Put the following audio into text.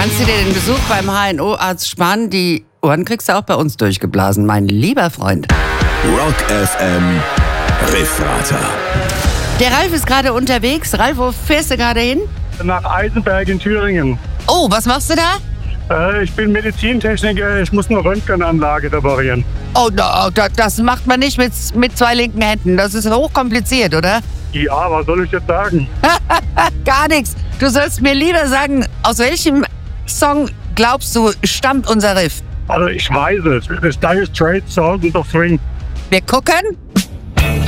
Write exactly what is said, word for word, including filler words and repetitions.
Kannst du dir den Besuch beim H N O-Arzt sparen? Die Ohren kriegst du auch bei uns durchgeblasen, mein lieber Freund. Rock F M Riffrater. Der Ralf ist gerade unterwegs. Ralf, wo fährst du gerade hin? Nach Eisenberg in Thüringen. Oh, was machst du da? Äh, ich bin Medizintechniker, ich muss eine Röntgenanlage reparieren. Oh, no, da- das macht man nicht mit, mit zwei linken Händen. Das ist hochkompliziert, oder? Ja, was soll ich jetzt sagen? Gar nichts. Du sollst mir lieber sagen, aus welchem Song glaubst du, stammt unser Riff? Also ich weiß es. Das Dire Straits Salt und Swing. Wir gucken.